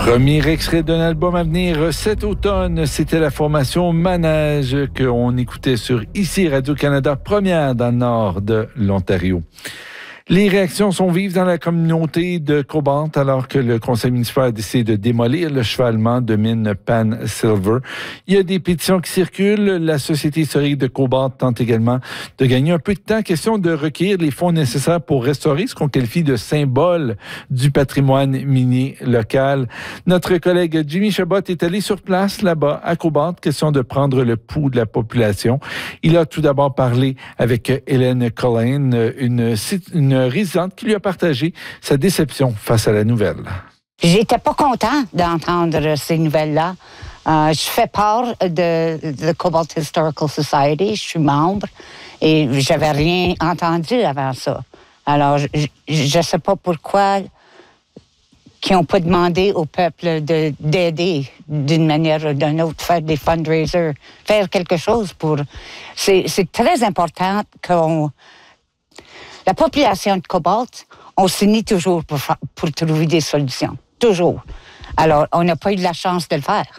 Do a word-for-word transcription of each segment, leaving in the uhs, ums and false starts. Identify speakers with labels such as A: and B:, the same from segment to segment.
A: Premier extrait d'un album à venir cet automne, c'était la formation Manège qu'on écoutait sur ici Radio-Canada, première dans le nord de l'Ontario. Les réactions sont vives dans la communauté de Cobalt alors que le conseil municipal a décidé de démolir le chevalement de mine Pan Silver. Il y a des pétitions qui circulent. La Société historique de Cobalt tente également de gagner un peu de temps. Question de recueillir les fonds nécessaires pour restaurer ce qu'on qualifie de symbole du patrimoine minier local. Notre collègue Jimmy Chabot est allé sur place là-bas à Cobalt. Question de prendre le pouls de la population. Il a tout d'abord parlé avec Hélène Cullen, une, une résidente qui lui a partagé sa déception face à la nouvelle.
B: J'étais pas content d'entendre ces nouvelles-là. Euh, je fais part de the Cobalt Historical Society, je suis membre et j'avais rien entendu avant ça. Alors, je ne sais pas pourquoi qu'ils n'ont pas demandé au peuple de, d'aider d'une manière ou d'une autre, faire des fundraisers, faire quelque chose pour... C'est, c'est très important qu'on... La population de Cobalt, on s'unit toujours pour, pour trouver des solutions. Toujours. Alors, on n'a pas eu de la chance de le faire.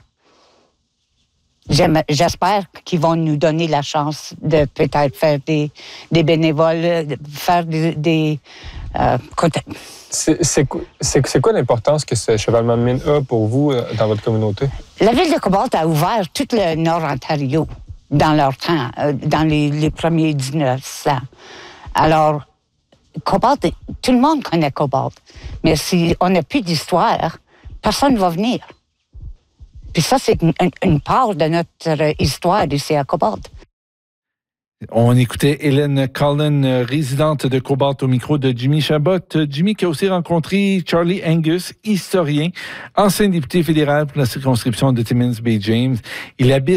B: J'aime, j'espère qu'ils vont nous donner la chance de peut-être faire des, des bénévoles, de faire des... des euh,
C: c'est, c'est, c'est, c'est quoi l'importance que ce chevalement de mine a pour vous dans votre communauté?
B: La ville de Cobalt a ouvert tout le Nord-Ontario dans leur temps, dans les, les premiers dix-neuf cents. Alors, Cobalt, tout le monde connaît Cobalt. Mais si on n'a plus d'histoire, personne ne va venir. Puis ça, c'est une, une part de notre histoire ici à Cobalt.
A: On écoutait Hélène Cullen, résidente de Cobalt, au micro de Jimmy Chabot. Jimmy qui a aussi rencontré Charlie Angus, historien, ancien député fédéral pour la circonscription de Timmins Bay James. Il habite